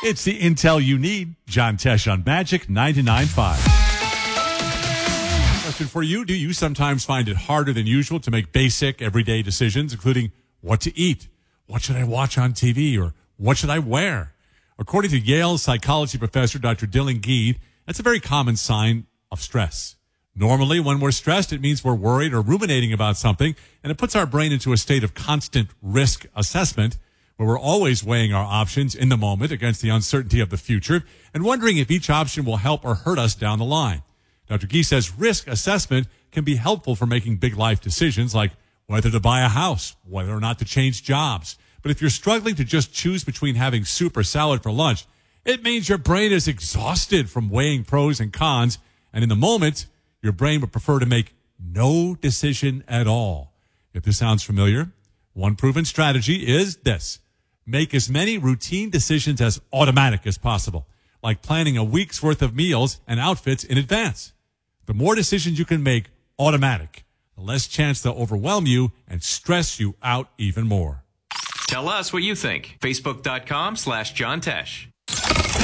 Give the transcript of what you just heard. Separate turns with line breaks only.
It's the intel you need. John Tesh on Magic 99.5. Question for you. Do you sometimes find it harder than usual to make basic, everyday decisions, including what to eat, what should I watch on TV, or what should I wear? According to Yale psychology professor Dr. Dylan Geed, that's a very common sign of stress. Normally, when we're stressed, it means we're worried or ruminating about something, and it puts our brain into a state of constant risk assessment, where we're always weighing our options in the moment against the uncertainty of the future and wondering if each option will help or hurt us down the line. Dr. Geed says risk assessment can be helpful for making big life decisions like whether to buy a house, whether or not to change jobs. But if you're struggling to just choose between having soup or salad for lunch, it means your brain is exhausted from weighing pros and cons, and in the moment, your brain would prefer to make no decision at all. If this sounds familiar, one proven strategy is this. Make as many routine decisions as automatic as possible, like planning a week's worth of meals and outfits in advance. The more decisions you can make automatic, the less chance they'll overwhelm you and stress you out even more.
Tell us what you think. Facebook.com/John Tesh.